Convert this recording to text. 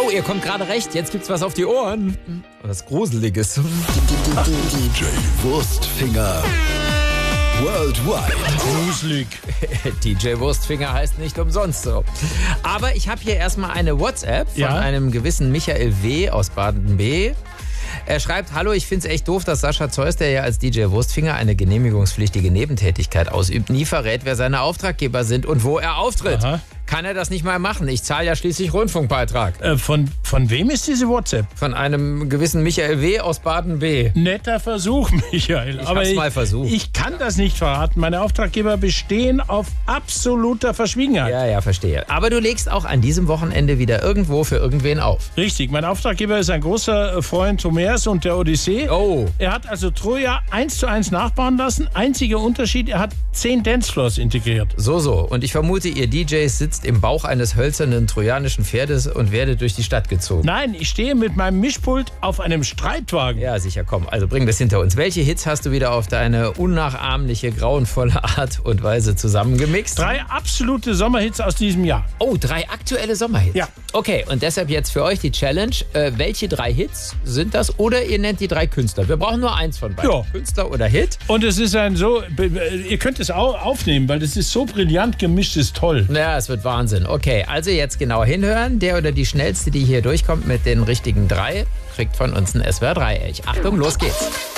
Oh, ihr kommt gerade recht. Jetzt gibt's was auf die Ohren. Was Gruseliges. DJ Wurstfinger. Worldwide. Gruselig. DJ Wurstfinger heißt nicht umsonst so. Aber ich habe hier erstmal eine WhatsApp von einem gewissen Michael W. aus Baden-B. Er schreibt, hallo, ich find's echt doof, dass Sascha Zeus, der ja als DJ Wurstfinger eine genehmigungspflichtige Nebentätigkeit ausübt, nie verrät, wer seine Auftraggeber sind und wo er auftritt. Aha. Kann er das nicht mal machen? Ich zahle ja schließlich Rundfunkbeitrag. Von wem ist diese WhatsApp? Von einem gewissen Michael W. aus Baden-B. Netter Versuch, Michael. Ich hab's mal versucht. Ich kann das nicht verraten. Meine Auftraggeber bestehen auf absoluter Verschwiegenheit. Ja, verstehe. Aber du legst auch an diesem Wochenende wieder irgendwo für irgendwen auf. Richtig. Mein Auftraggeber ist ein großer Freund Homers und der Odyssee. Oh. Er hat also Troja 1:1 nachbauen lassen. Einziger Unterschied, er hat 10 Dancefloors integriert. So. Und ich vermute, ihr DJs sitzt im Bauch eines hölzernen trojanischen Pferdes und werdet durch die Stadt gezogen. Nein, ich stehe mit meinem Mischpult auf einem Streitwagen. Ja, sicher, komm. Also bring das hinter uns. Welche Hits hast du wieder auf deine unnachahmliche, grauenvolle Art und Weise zusammengemixt? 3 absolute Sommerhits aus diesem Jahr. Oh, 3 aktuelle Sommerhits? Ja. Okay, und deshalb jetzt für euch die Challenge. Welche 3 Hits sind das? Oder ihr nennt die 3 Künstler. Wir brauchen nur eins von beiden. Ja. Künstler oder Hit. Und es ist ihr könnt es auch aufnehmen, weil das ist so brillant gemischt, ist toll. Ja, es wird Wahnsinn. Okay, also jetzt genau hinhören. Der oder die Schnellste, die hier durchkommt mit den richtigen 3, kriegt von uns ein SWR 3-Elch. Achtung, los geht's.